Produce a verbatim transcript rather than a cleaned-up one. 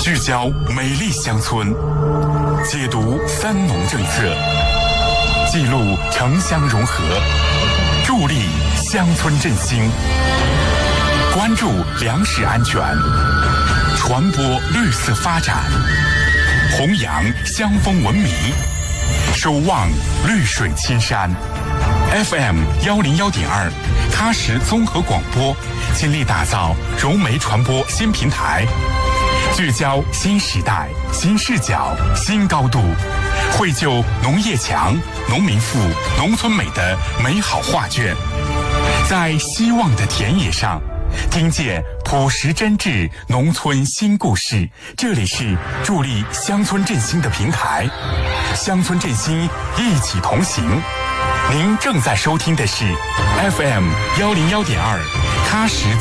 聚焦美丽乡村，解读三农政策，记录城乡融合，助力乡村振兴，关注粮食安全，传播绿色发展，弘扬乡风文明，守望绿水青山。F M 幺零幺点二，喀什综合广播倾力打造融媒传播新平台，聚焦新时代、新视角、新高度，绘就农业强、农民富、农村美的美好画卷。在希望的田野上，听见朴实真挚农村新故事。这里是助力乡村振兴的平台，乡村振兴一起同行。您正在收听的是 F M 幺零幺点二，喀什